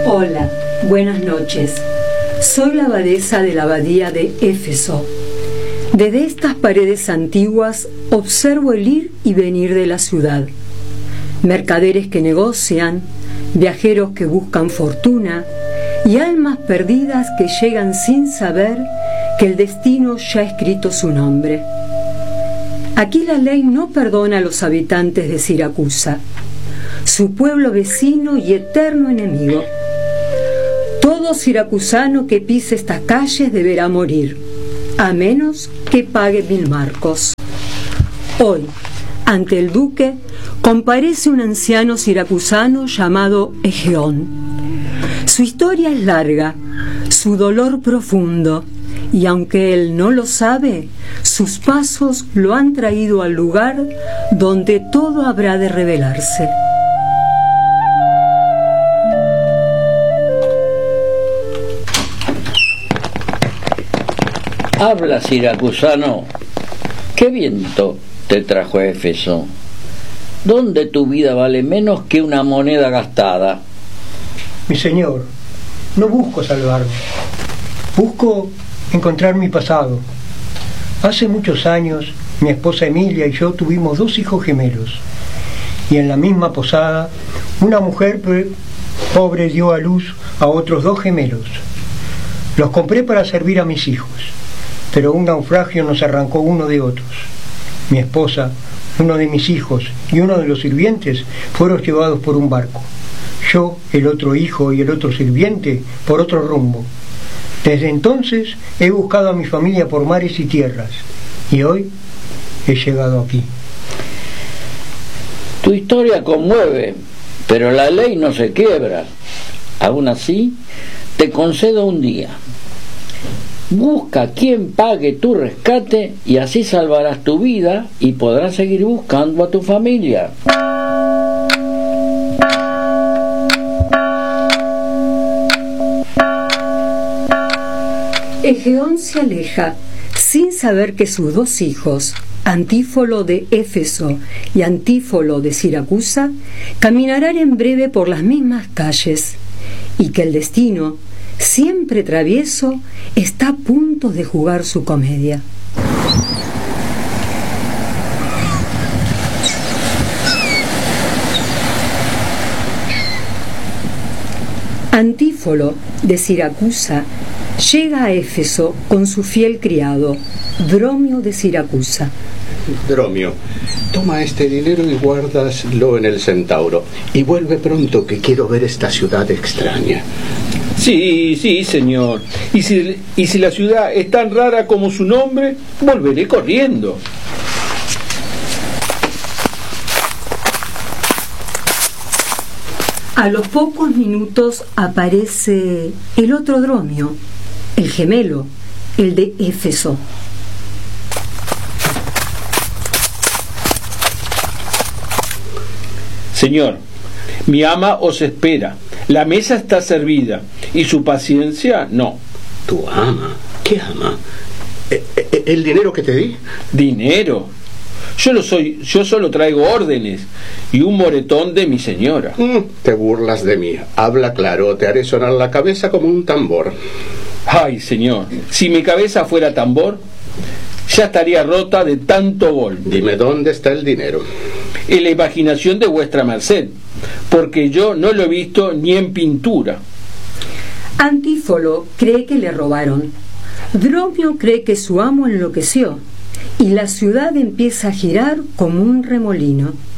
Hola, buenas noches. Soy la abadesa de la abadía de Éfeso. Desde estas paredes antiguas observo el ir y venir de la ciudad. Mercaderes que negocian, viajeros que buscan fortuna y almas perdidas que llegan sin saber que el destino ya ha escrito su nombre. Aquí la ley no perdona a los habitantes de Siracusa, su pueblo vecino y eterno enemigo. Todo siracusano que pise estas calles deberá morir, a menos que pague 1000 marcos. Hoy, ante el duque, comparece un anciano siracusano llamado Egeón. Su historia es larga, su dolor profundo, y aunque él no lo sabe, sus pasos lo han traído al lugar donde todo habrá de revelarse. Habla, siracusano. ¿Qué viento te trajo a Éfeso? ¿Dónde tu vida vale menos que una moneda gastada? Mi señor, no busco salvarme. Busco encontrar mi pasado. Hace muchos años, mi esposa Emilia y yo tuvimos 2 hijos gemelos. Y en la misma posada, una mujer pobre dio a luz a otros 2 gemelos. Los compré para servir a mis hijos, pero un naufragio nos arrancó uno de otros. Mi esposa, uno de mis hijos y uno de los sirvientes fueron llevados por un barco. Yo, el otro hijo y el otro sirviente, por otro rumbo. Desde entonces he buscado a mi familia por mares y tierras, y hoy he llegado aquí. Tu historia conmueve, pero la ley no se quiebra. Aún así, te concedo un día. Busca quien pague tu rescate y así salvarás tu vida y podrás seguir buscando a tu familia. Egeón se aleja sin saber que sus 2 hijos, Antífolo de Éfeso y Antífolo de Siracusa, caminarán en breve por las mismas calles y que el destino, siempre travieso, está a punto de jugar su comedia. Antífolo de Siracusa llega a Éfeso con su fiel criado, Dromio de Siracusa. Dromio, toma este dinero y guárdaslo en el Centauro. Y vuelve pronto, que quiero ver esta ciudad extraña. Sí, señor. Y si la ciudad es tan rara como su nombre, volveré corriendo. A los pocos minutos aparece el otro Dromio, el gemelo, el de Éfeso. Señor, mi ama os espera. La mesa está servida y su paciencia no. ¿Tu ama? ¿Qué ama? ¿El dinero que te di? ¿Dinero? Yo solo traigo órdenes y un moretón de mi señora. Te burlas de mí. Habla claro, te haré sonar la cabeza como un tambor. Ay, señor, si mi cabeza fuera tambor, ya estaría rota de tanto golpe. Dime dónde está el dinero. En la imaginación de vuestra merced, porque yo no lo he visto ni en pintura. Antífolo cree que le robaron. Dromio cree que su amo enloqueció y la ciudad empieza a girar como un remolino.